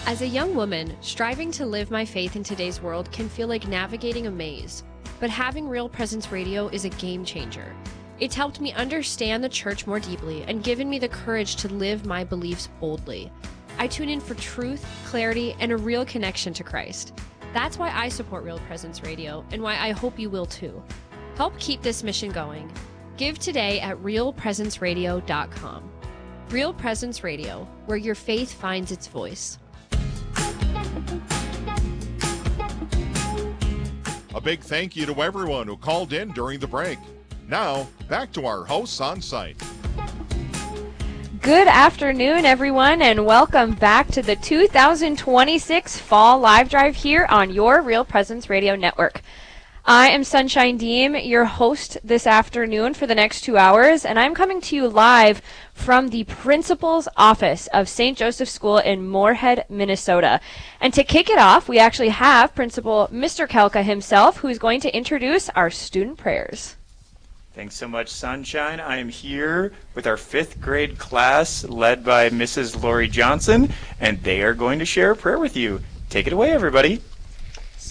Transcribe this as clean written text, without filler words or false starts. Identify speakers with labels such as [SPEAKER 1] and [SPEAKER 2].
[SPEAKER 1] As a young woman, striving to live my faith in today's world can feel like navigating a maze, but having Real Presence Radio is a game changer. It's helped me understand the church more deeply and given me the courage to live my beliefs boldly. I tune in for truth, clarity, and a real connection to Christ. That's why I support Real Presence Radio and why I hope you will too. Help keep this mission going. Give today at realpresenceradio.com. Real Presence Radio, where your faith finds its voice.
[SPEAKER 2] A big thank you to everyone who called in during the break. Now, back to our hosts on site.
[SPEAKER 3] Good afternoon, everyone, and welcome back to the 2026 Fall Live Drive here on your Real Presence Radio Network. I am Sunshine Deem, your host this afternoon for the next 2 hours, and I'm coming to you live from the principal's office of St. Joseph School in Moorhead, Minnesota. And to kick it off, we actually have Principal Mr. Kelka himself, who's going to introduce our student prayers.
[SPEAKER 4] Thanks so much, Sunshine. I am here with our 5th grade class led by Mrs. Lori Johnson, and they are going to share a prayer with you. Take it away, everybody.